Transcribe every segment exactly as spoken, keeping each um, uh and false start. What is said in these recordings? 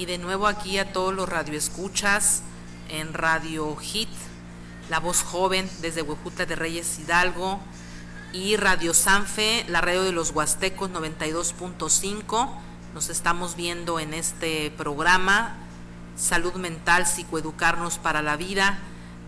y de nuevo aquí a todos los radioescuchas en Radio Hit, La Voz Joven desde Huejutla de Reyes Hidalgo, y Radio Sanfe, la radio de los Huastecos noventa y dos punto cinco. Nos estamos viendo en este programa Salud Mental, Psicoeducarnos para la Vida.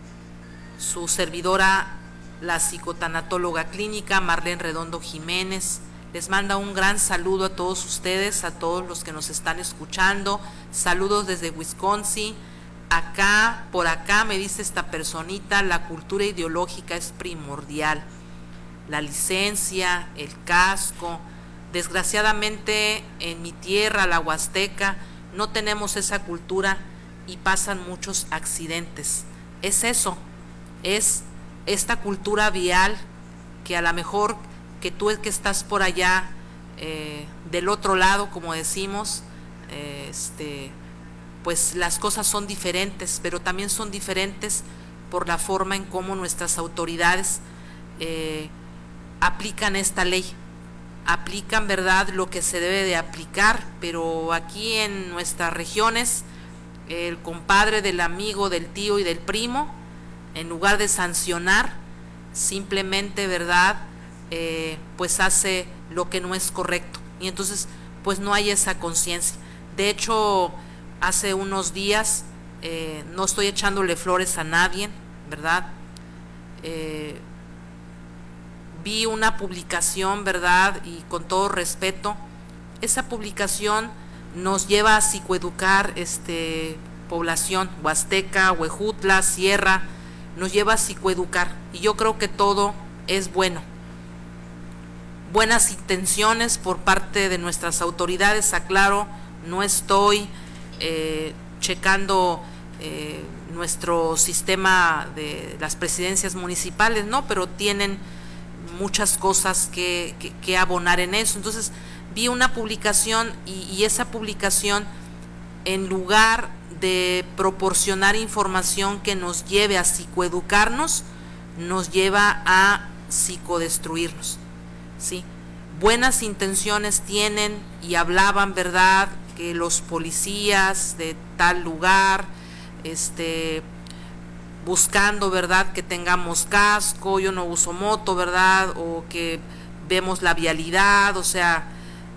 Su servidora, la psicotanatóloga clínica Marlene Redondo Jiménez, les manda un gran saludo a todos ustedes, a todos los que nos están escuchando. Saludos desde Wisconsin. Acá, por acá me dice esta personita, la cultura ideológica es primordial. La licencia, el casco. Desgraciadamente en mi tierra, la Huasteca, no tenemos esa cultura y pasan muchos accidentes. Es eso, es esta cultura vial que a lo mejor que tú que estás por allá eh, del otro lado, como decimos, eh, este, pues las cosas son diferentes, pero también son diferentes por la forma en cómo nuestras autoridades eh, aplican esta ley, aplican, ¿verdad?, lo que se debe de aplicar, pero aquí en nuestras regiones, el compadre del amigo, del tío y del primo, en lugar de sancionar, simplemente, ¿verdad?, eh, pues hace lo que no es correcto, y entonces pues no hay esa conciencia. De hecho, hace unos días, eh, no estoy echándole flores a nadie, ¿verdad?, eh, vi una publicación, ¿verdad?, y con todo respeto, esa publicación nos lleva a psicoeducar este, población huasteca, Huejutla, Sierra, nos lleva a psicoeducar, y yo creo que todo es bueno. Buenas intenciones por parte de nuestras autoridades, aclaro, no estoy eh, checando eh, nuestro sistema de las presidencias municipales, no, pero tienen muchas cosas que, que, que abonar en eso. Entonces vi una publicación y, y esa publicación, en lugar de proporcionar información que nos lleve a psicoeducarnos, nos lleva a psicodestruirnos, ¿sí? Buenas intenciones tienen y hablaban, ¿verdad?, que los policías de tal lugar, este buscando, ¿verdad?, que tengamos casco, yo no uso moto, ¿verdad?, o que vemos la vialidad, o sea,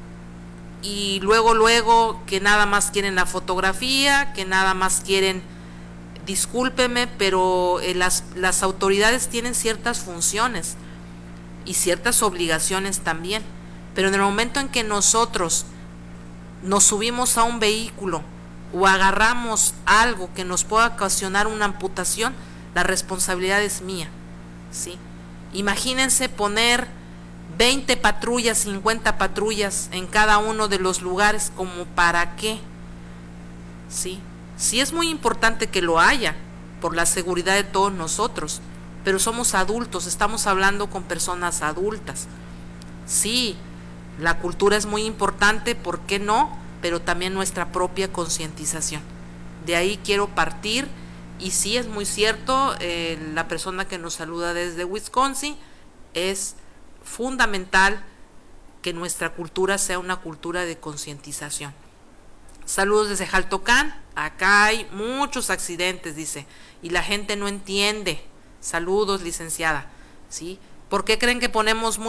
y luego, luego, que nada más quieren la fotografía, que nada más quieren, discúlpeme, pero eh, las, las autoridades tienen ciertas funciones y ciertas obligaciones también, pero en el momento en que nosotros nos subimos a un vehículo o agarramos algo que nos pueda ocasionar una amputación, la responsabilidad es mía, ¿sí? Imagínense poner veinte patrullas, cincuenta patrullas en cada uno de los lugares, ¿como para qué? ¿Sí? Sí es muy importante que lo haya, por la seguridad de todos nosotros, pero somos adultos, estamos hablando con personas adultas. Sí, la cultura es muy importante, ¿por qué no?, pero también nuestra propia concientización. De ahí quiero partir, y sí es muy cierto, eh, la persona que nos saluda desde Wisconsin, es fundamental que nuestra cultura sea una cultura de concientización. Saludos desde Jaltocán, acá hay muchos accidentes, dice, y la gente no entiende. Saludos, licenciada, ¿sí? ¿Por qué creen que ponemos